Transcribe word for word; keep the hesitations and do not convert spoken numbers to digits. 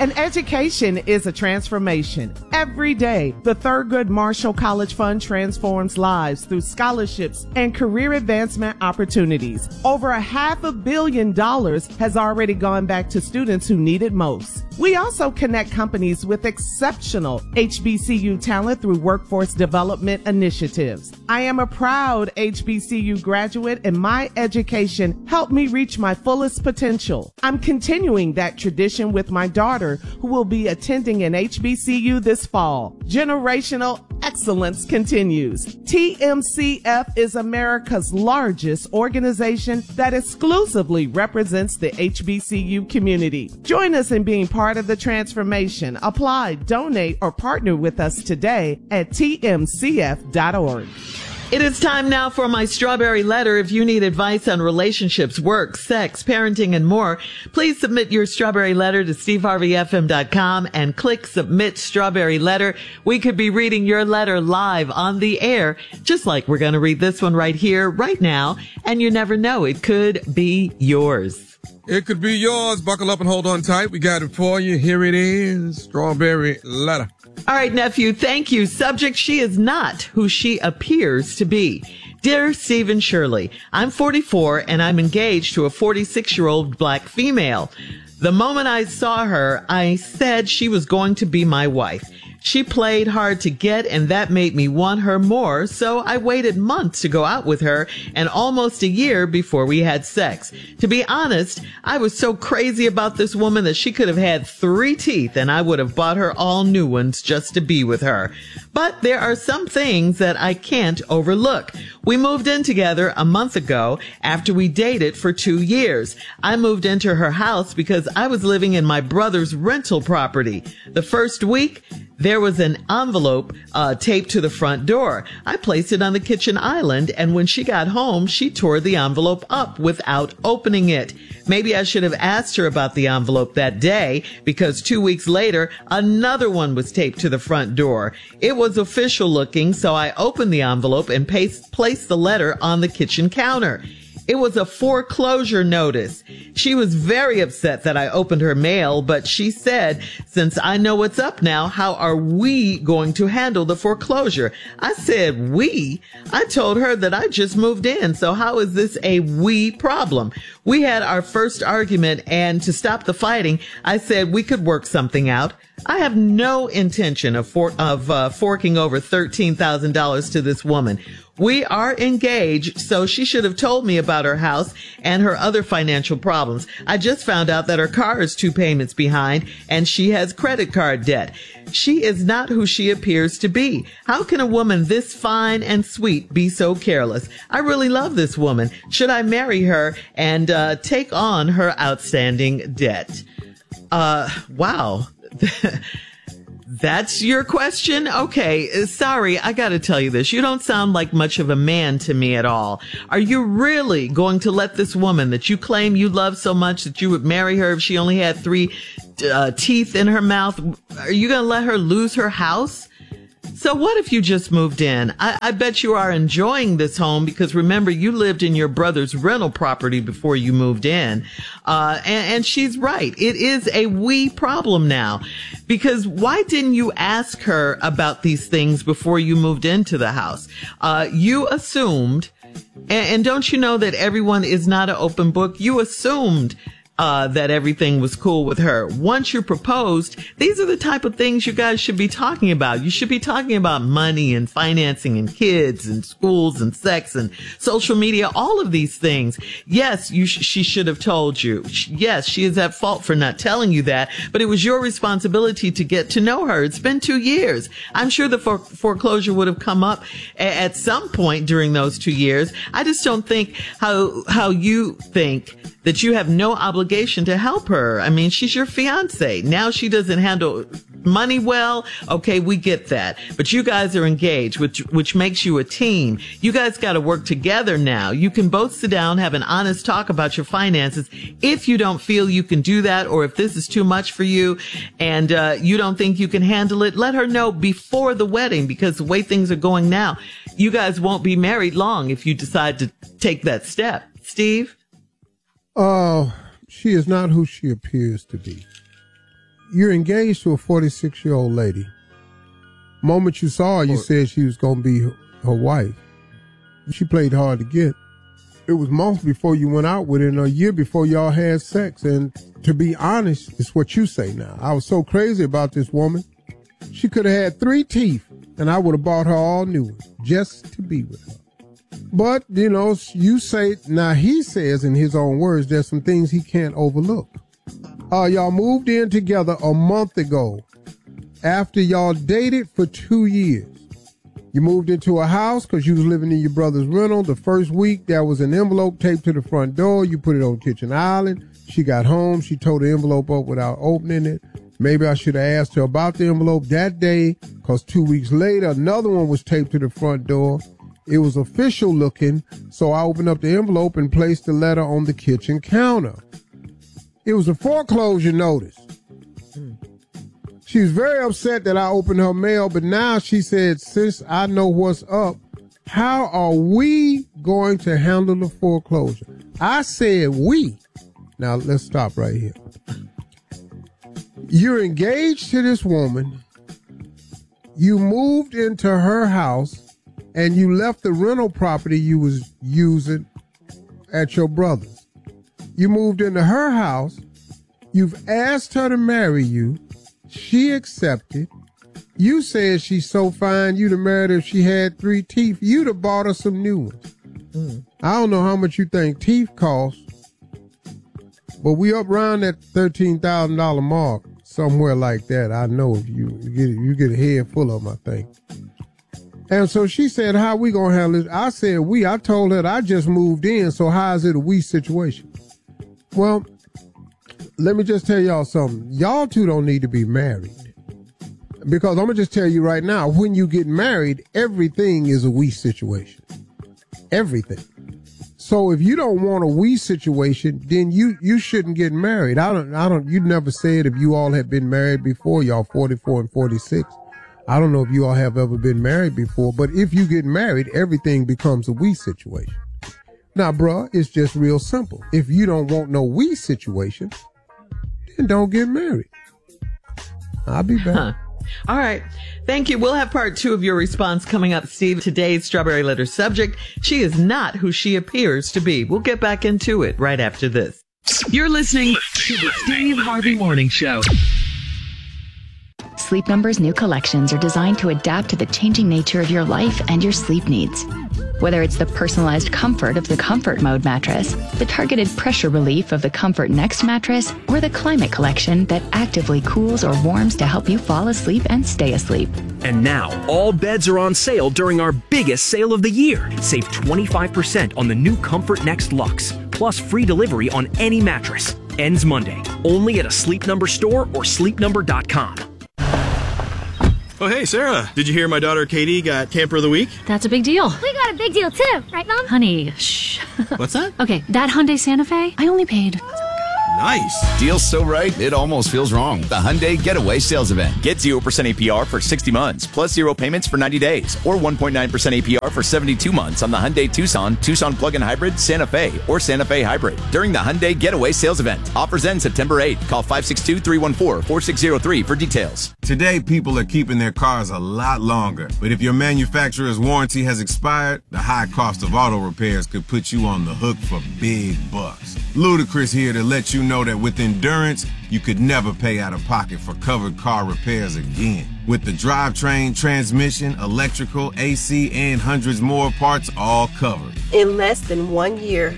An education is a transformation. Every day, the Thurgood Marshall College Fund transforms lives through scholarships and career advancement opportunities. Over a half a billion dollars has already gone back to students who need it most. We also connect companies with exceptional H B C U talent through workforce development initiatives. I am a proud H B C U graduate, and my education helped me reach my fullest potential. I'm continuing that tradition with my daughter, who will be attending an H B C U this fall. Generational excellence continues. T M C F is America's largest organization that exclusively represents the H B C U community. Join us in being part of the transformation. Apply, donate, or partner with us today at T M C F dot org. It is time now for my Strawberry Letter. If you need advice on relationships, work, sex, parenting, and more, please submit your Strawberry Letter to steve harvey f m dot com and click Submit Strawberry Letter. We could be reading your letter live on the air, just like we're going to read this one right here, right now. And you never know, it could be yours. It could be yours. Buckle up and hold on tight. We got it for you. Here it is. Strawberry Letter. All right, nephew, thank you. Subject, she is not who she appears to be. Dear Stephen Shirley, I'm forty-four and I'm engaged to a forty-six-year-old black female. The moment I saw her, I said she was going to be my wife. She played hard to get, and that made me want her more, so I waited months to go out with her and almost a year before we had sex. To be honest, I was so crazy about this woman that she could have had three teeth and I would have bought her all new ones just to be with her. But there are some things that I can't overlook. We moved in together a month ago after we dated for two years. I moved into her house because I was living in my brother's rental property. The first week, there was an envelope uh, taped to the front door. I placed it on the kitchen island, and when she got home, she tore the envelope up without opening it. Maybe I should have asked her about the envelope that day, because two weeks later, another one was taped to the front door. It was official looking, so I opened the envelope and paste, placed the letter on the kitchen counter. It was a foreclosure notice. She was very upset that I opened her mail, but she said, since I know what's up now, how are we going to handle the foreclosure? I said, we? I told her that I just moved in, so how is this a we problem? We had our first argument, and to stop the fighting, I said we could work something out. I have no intention of for, of uh, forking over thirteen thousand dollars to this woman. We are engaged, so she should have told me about her house and her other financial problems. I just found out that her car is two payments behind and she has credit card debt. She is not who she appears to be. How can a woman this fine and sweet be so careless? I really love this woman. Should I marry her and uh, take on her outstanding debt? Uh, wow. That's your question? Okay, sorry, I gotta tell you this. You don't sound like much of a man to me at all. Are you really going to let this woman that you claim you love so much that you would marry her if she only had three uh, teeth in her mouth? Are you gonna let her lose her house? So what if you just moved in? I, I bet you are enjoying this home because remember, you lived in your brother's rental property before you moved in. Uh, and, and she's right. It is a we problem now, because why didn't you ask her about these things before you moved into the house? Uh, you assumed, and, and don't you know that everyone is not an open book? You assumed Uh, that everything was cool with her. Once you proposed, these are the type of things you guys should be talking about. You should be talking about money and financing and kids and schools and sex and social media, all of these things. Yes, you sh- she should have told you. Yes, she is at fault for not telling you that, but it was your responsibility to get to know her. It's been two years. I'm sure the for- foreclosure would have come up a- at some point during those two years. I just don't think how, how you think that you have no obligation to help her. I mean, she's your fiance. Now she doesn't handle money well. Okay, we get that. But you guys are engaged, which which makes you a team. You guys got to work together now. You can both sit down, have an honest talk about your finances. If you don't feel you can do that, or if this is too much for you and uh, you don't think you can handle it, let her know before the wedding, because the way things are going now, you guys won't be married long if you decide to take that step. Steve? Oh, uh, she is not who she appears to be. you're engaged to a forty-six-year-old lady. Moment you saw her, you said she was going to be her, her wife. She played hard to get. It was months before you went out with her and a year before y'all had sex. And to be honest, it's what you say now. I was so crazy about this woman. She could have had three teeth and I would have bought her all new ones just to be with her. But, you know, you say, now he says in his own words, there's some things he can't overlook. Uh, y'all moved in together a month ago after y'all dated for two years. You moved into a house because you was living in your brother's rental. The first week, there was an envelope taped to the front door. You put it on kitchen island. She got home. She tore the envelope up without opening it. Maybe I should have asked her about the envelope that day because two weeks later, another one was taped to the front door. It was official looking, so I opened up the envelope and placed the letter on the kitchen counter. It was a foreclosure notice. She was very upset that I opened her mail, but now she said, since I know what's up, how are we going to handle the foreclosure? I said we. Now, let's stop right here. You're engaged to this woman. You moved into her house, and you left the rental property you was using at your brother's. You moved into her house. You've asked her to marry you. She accepted. You said she's so fine you'd have married her if she had three teeth. You'd have bought her some new ones. Mm. I don't know how much you think teeth cost, but we up around that thirteen thousand dollars mark, somewhere like that. I know if you, you get you get a head full of them, I think. And so she said, how we gonna handle this? I said we. I told her that I just moved in, so how is it a we situation? Well, let me just tell y'all something. Y'all two don't need to be married. Because I'm going to just tell you right now, when you get married, everything is a we situation. Everything. So if you don't want a we situation, then you, you shouldn't get married. I don't, I don't, you never said if you all have been married before, y'all forty-four and forty-six. I don't know if you all have ever been married before, but if you get married, everything becomes a we situation. Now, bruh, it's just real simple. If you don't want no we situation, then don't get married. I'll be back. Huh. All right. Thank you. We'll have part two of your response coming up, Steve. Today's Strawberry Letter subject, she is not who she appears to be. We'll get back into it right after this. You're listening to the Steve Harvey Morning Show. Sleep Number's new collections are designed to adapt to the changing nature of your life and your sleep needs. Whether it's the personalized comfort of the Comfort Mode mattress, the targeted pressure relief of the Comfort Next mattress, or the Climate Collection that actively cools or warms to help you fall asleep and stay asleep. And now, all beds are on sale during our biggest sale of the year. Save twenty-five percent on the new Comfort Next Luxe, plus free delivery on any mattress. Ends Monday, only at a Sleep Number store or sleep number dot com. Oh, hey, Sarah. Did you hear my daughter Katie got Camper of the Week? That's a big deal. We got a big deal, too. Right, Mom? Honey, shh. What's that? Okay, that Hyundai Santa Fe, I only paid... Nice. Deal's so right, it almost feels wrong. The Hyundai Getaway Sales Event. Get zero percent A P R for sixty months, plus zero payments for ninety days, or one point nine percent A P R for seventy-two months on the Hyundai Tucson, Tucson Plug-in Hybrid, Santa Fe, or Santa Fe Hybrid during the Hyundai Getaway Sales Event. Offers end September eighth. Call five six two, three one four, four six zero three for details. Today, people are keeping their cars a lot longer. But if your manufacturer's warranty has expired, the high cost of auto repairs could put you on the hook for big bucks. Ludacris here to let you know that with Endurance, you could never pay out of pocket for covered car repairs again. With the drivetrain, transmission, electrical, A C, and hundreds more parts all covered. In less than one year,